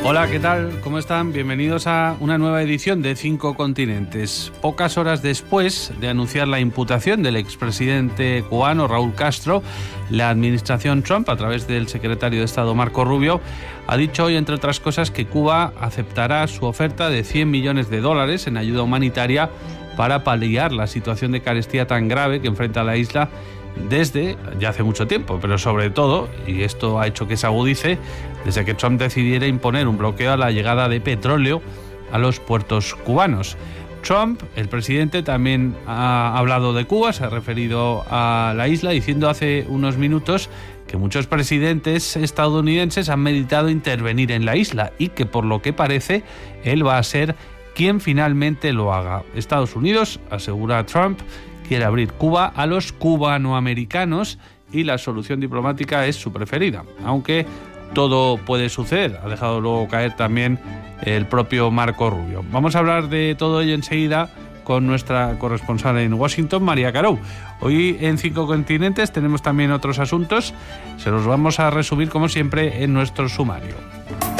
Hola, ¿qué tal? ¿Cómo están? Bienvenidos a una nueva edición de Cinco Continentes. Pocas horas después de anunciar la imputación del expresidente cubano Raúl Castro, la administración Trump, a través del secretario de Estado Marco Rubio, ha dicho hoy, entre otras cosas, que Cuba aceptará su oferta de $100 millones en ayuda humanitaria para paliar la situación de carestía tan grave que enfrenta la isla desde ya hace mucho tiempo, pero sobre todo, y esto ha hecho que se agudice, desde que Trump decidiera imponer un bloqueo a la llegada de petróleo a los puertos cubanos. Trump, el presidente, también ha hablado de Cuba, se ha referido a la isla, diciendo hace unos minutos que muchos presidentes estadounidenses han meditado intervenir en la isla y que, por lo que parece, él va a ser quien finalmente lo haga. Estados Unidos, asegura Trump, quiere abrir Cuba a los cubanoamericanos y la solución diplomática es su preferida, aunque todo puede suceder, ha dejado luego caer también el propio Marco Rubio. Vamos a hablar de todo ello enseguida con nuestra corresponsal en Washington, María Carou. Hoy en Cinco Continentes tenemos también otros asuntos, se los vamos a resumir como siempre en nuestro sumario.